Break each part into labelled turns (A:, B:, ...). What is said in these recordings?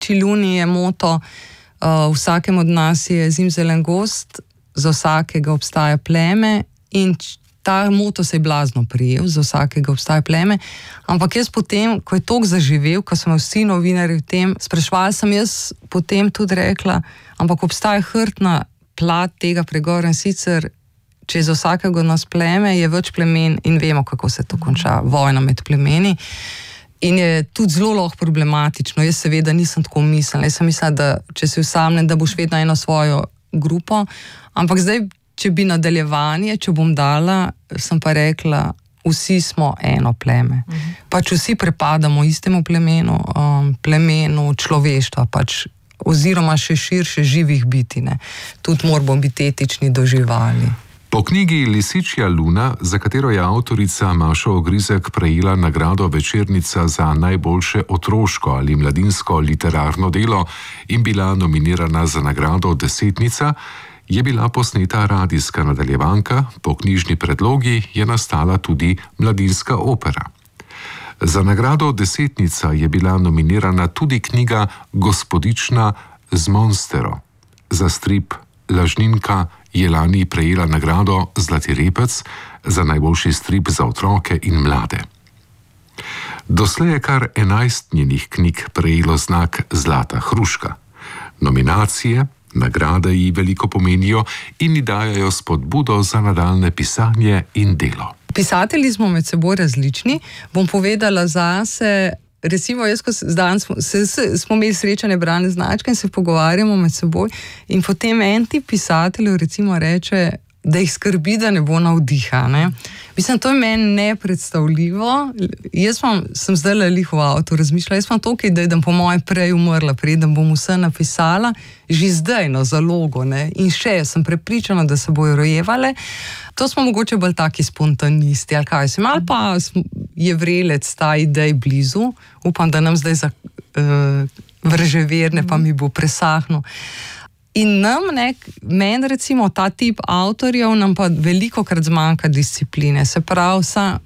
A: lisiči luni je moto, vsakem od nas je zimzelen gozd, za vsakega obstaja pleme in ta moto se je blazno prijel, za vsakega obstaja pleme, ampak jaz potem, ko je toliko zaživel, ko smo vsi novinarji v tem, spraševala sem jaz potem tudi rekla, ampak obstaja hrbtna plat tega pregovora in sicer, če je za vsakega od nas pleme, je več plemen in vemo, kako se to konča, vojna med plemeni. In je tudi zelo lahko problematično. Jaz seveda nisem tako mislila. Jaz sem mislila, da če si osamljen, da boš vedno eno svojo grupo, ampak zdaj, če bi nadaljevanje, če bom dala, sem pa rekla, vsi smo eno pleme. Pač vsi prepadamo istemu plemenu človeštva, pač, oziroma še širše živih biti, ne. Tudi moramo biti etični do živali.
B: Po knjigi Lisičja luna, za katero je avtorica Maša Ogrizek prejela nagrado Večernica za najboljše otroško ali mladinsko literarno delo in bila nominirana za nagrado Desetnica, je bila posneta radijska nadaljevanka, po knjižni predlogi je nastala tudi mladinska opera. Za nagrado Desetnica je bila nominirana tudi knjiga Gospodična z Monstero. Za strip Lažninka je lani prejela nagrado Zlati repec za najboljši strip za otroke in mlade. Doslej je kar 11 njenih knjig prejelo znak Zlata hruška. Nominacije, nagrade ji veliko pomenijo in ji dajajo spodbudo za nadaljnje pisanje in delo.
A: Pisatelji smo med seboj različni. Bom povedala zase, recimo jaz, ko danes smo imeli srečanje bralne značke in se pogovarjamo med seboj in potem en tip pisateljev recimo reče, da jih skrbi, da ne bo navdiha, ne. Mislim, to je meni nepredstavljivo. Sem zdaj lih v avtu razmišljala, jaz imam toliko idej, da po moje prej umrla, preden bom vse napisala, že zdaj na zalogo, ne. In še, sem prepričana, da se bojo rojevale. To smo mogoče bolj taki spontanisti, ali kaj sem, ali pa je vrelec ta idej blizu. Upam, da nam zdaj vrže verne, pa mi bo presahnil. In meni recimo ta tip avtorjev nam pa velikokrat zmanjka discipline. Se pravi,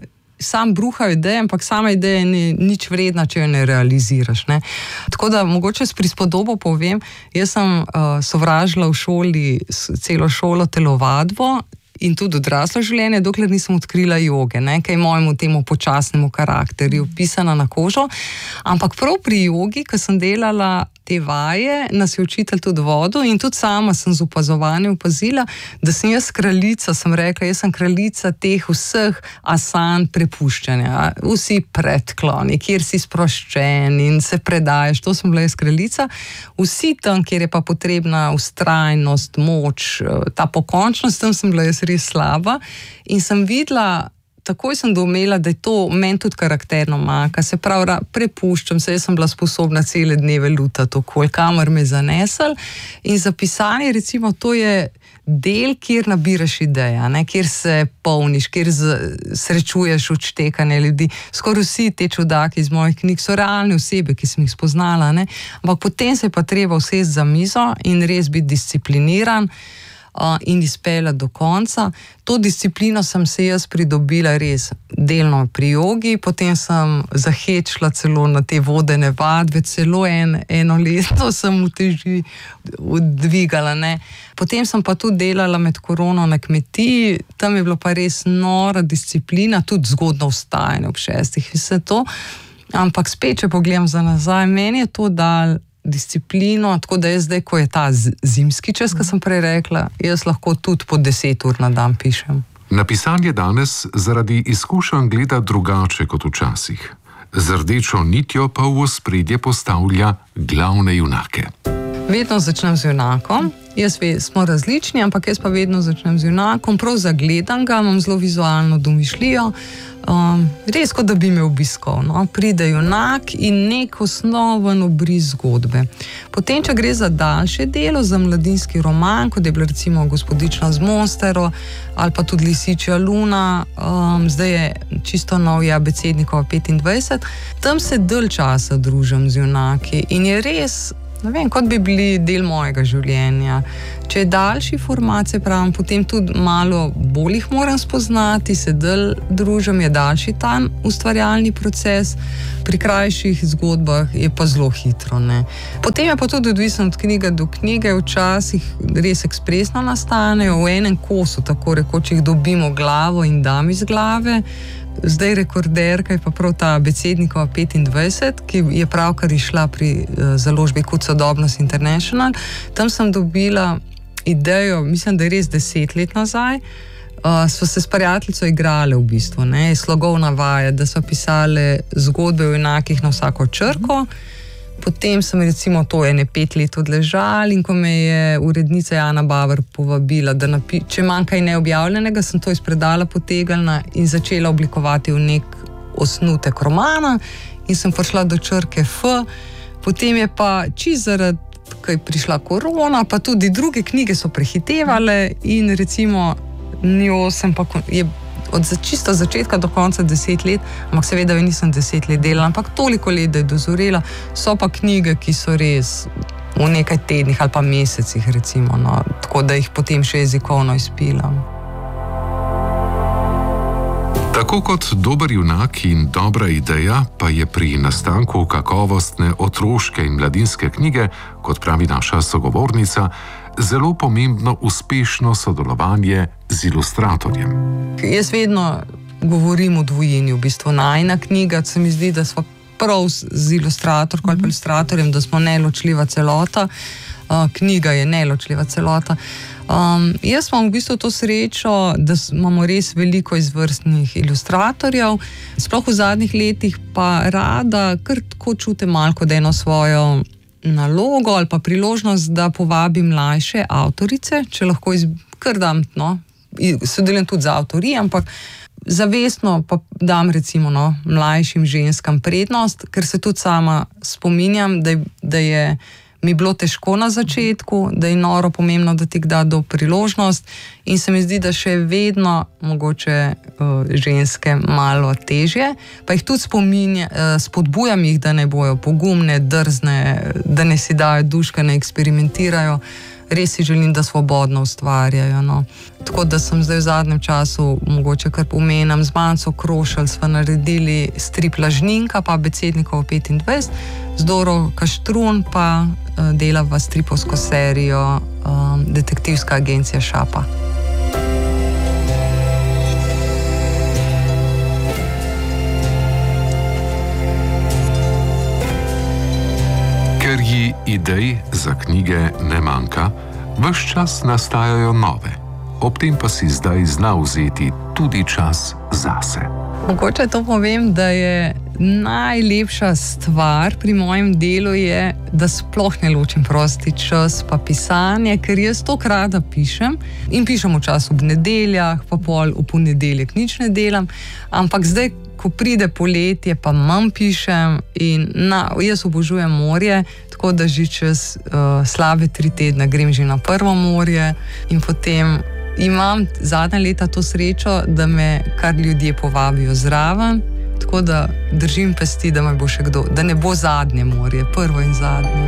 A: sam bruhajo ideje, ampak sama ideja ni nič vredna, če jo ne realiziraš, ne. Tako da mogoče s prispodobo povem, jaz sem sovražila v šoli celo šolo telovadbo in tudi odraslo življenje, dokler nisem odkrila joge, ne, kaj mojemu temu počasnemu karakterju pisana na kožo. Ampak prav pri jogi, ko sem delala te vaje, nas je učitelj tudi vodil in tudi sama sem z opazovanjem opazila, da sem jaz kraljica, sem rekla, jaz sem kraljica teh vseh asan prepuščanja. Vsi predkloni, kjer si sproščen in se predajaš, to sem bila jaz kraljica. Vsi tam, kjer je pa potrebna vztrajnost, moč, ta pokončnost, tam sem bila jaz res slaba in sem videla, takoj sem doumela, da je to meni tudi karakterno manjka. Se pravi, prepuščam se, jaz sem bila sposobna cele dneve lutati okoli, kamor me zanesel. In za pisanje, recimo, to je del, kjer nabiraš ideja, ne, kjer se polniš, kjer srečuješ odštekanje ljudi. Skoraj vsi te čudaki iz mojih knjig so realne osebe, ki sem jih spoznala, ne. Ampak potem se je pa treba usesti za mizo in res biti discipliniran in izpeljati do konca. To disciplino sem se jaz pridobila res delno pri jogi, potem sem zahečila celo na te vodene vadbe, celo eno leto sem uteži dvigala, ne. Potem sem pa tudi delala med korono na kmetiji, tam je bilo pa res nora disciplina, tudi zgodno vstajanje ob 6, vse to. Ampak spet, če pogledam za nazaj, meni je to dal disciplino, tako da jaz zdaj, ko je ta zimski čas, ko sem prej rekla, jaz lahko tudi po 10 ur na dan pišem.
B: Na pisanje danes zaradi izkušenj gleda drugače kot včasih. Z rdečo nitjo pa v ospredje postavlja glavne junake.
A: Vedno začnem z junakom. Smo različni, ampak jaz pa vedno začnem z junakom. Prav zagledam ga, imam zelo vizualno domišljijo. Res, kot da bi me obiskal, no. Pride junak in nek osnoven obris zgodbe. Potem, če gre za daljše delo, za mladinski roman, kot je bila recimo Gospodična z Monstero ali pa tudi Lisičja luna, zdaj je čisto nov Abecednikova 25, tam se dalj časa družim z junaki in je res ne vem, kot bi bili del mojega življenja. Če je daljši format, se pravim, potem tudi malo bolj jih moram spoznati, se dlje družim, je daljši ta ustvarjalni proces, pri krajših zgodbah je pa zelo hitro. Ne. Potem je pa tudi odvisno od knjige do knjige, včasih res ekspresno nastanejo, v enem kosu, tako rekoč, jih dobimo glavo in dam iz glave. Zdaj rekorderka je pa prav ta Abecednikova 25, ki je pravkar išla pri založbi Kot Sodobnost International. Tam sem dobila idejo, mislim, da je res 10 let nazaj. Sva se s prijateljico igrale v bistvu, ne, slogovna vaja, da sva pisale zgodbe v enakih na vsako črko. Potem sem recimo to 5 let odležala in ko me je urednica Jana Baver povabila, da če manj kaj neobjavljenega, sem to iz predala potegnila in začela oblikovati v nek osnutek romana in sem prišla do črke F. Potem je pa zaradi, ko je prišla korona, pa tudi druge knjige so prehitevale in recimo njo sem pa od čisto začetka do konca 10 let, ampak seveda nisem 10 let delala, ampak toliko let, da je dozorela. So pa knjige, ki so res v nekaj tednih ali pa mesecih, recimo, no, tako da jih potem še jezikovno izpilam.
B: Tako kot dober junak in dobra ideja, pa je pri nastanku kakovostne otroške in mladinske knjige, kot pravi naša sogovornica, zelo pomembno uspešno sodelovanje z ilustratorjem.
A: Jaz vedno govorim o dvojini, v bistvu najina knjiga, se mi zdi, da smo prav z ilustratorko ali pa ilustratorjem, da smo neločljiva celota, knjiga je neločljiva celota. Jaz imam v bistvu to srečo, da imamo res veliko izvrstnih ilustratorjev, sploh v zadnjih letih pa rada kar tako čutim malo kot eno svojo nalogo ali pa priložnost, da povabim mlajše avtorice, če lahko kar dam, no, sodelujem tudi z avtorji, ampak zavestno pa dam recimo mlajšim ženskam prednost, ker se tudi sama spominjam, da je mi bilo težko na začetku, da je noro pomembno, da ti da do priložnost in se mi zdi, da še vedno mogoče ženske malo težje, pa jih tudi spodbujam jih, da ne bojo pogumne, drzne, da ne si dajo duška, ne eksperimentirajo. Res si želim, da svobodno ustvarjajo. No. Tako da sem zdaj v zadnjem času, mogoče kar pomenem, z Manco Krošelj sva naredili strip Lažninka, pa Abecednikova 25, z Doro Kaštrun pa delava stripovsko serijo Detektivska agencija Šapa.
B: Ker ji idej za knjige ne manjka, ves čas nastajajo nove. Ob tem pa si zdaj zna vzeti tudi čas zase.
A: Mogoče to povem, da je najlepša stvar pri mojem delu je, da sploh ne ločim prosti čas pa pisanje, ker jaz toliko rada pišem in pišem v času ob nedeljah, pa pol v ponedeljek nič ne delam, ampak zdaj, ko pride poletje, pa manj pišem in jaz obožujem morje, tako da že čez slabe 3 tedne grem že na prvo morje in potem imam zadnja leta to srečo, da me kar ljudje povabijo zraven, tako da držim pesti, da me bo še kdo, da ne bo zadnje morje, prvo in zadnje.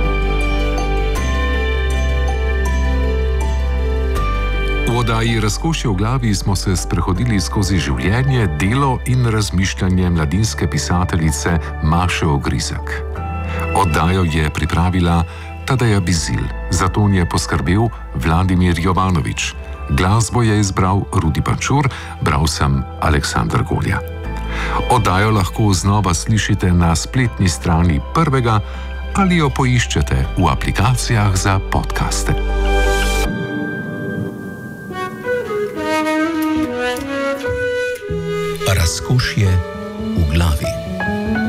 B: V oddaji Razkošje v glavi smo se sprehodili skozi življenje, delo in razmišljanje mladinske pisateljice Maše Ogrizek. Oddajo je pripravila Tadeja Bizilj, za ton je poskrbel Vladimir Jovanovič. Glasbo je izbral Rudi Pančur, bral sem Aleksandar Golja. Oddajo lahko znova slišite na spletni strani Prvega ali jo poiščete v aplikacijah za podcaste. Razkošje v glavi.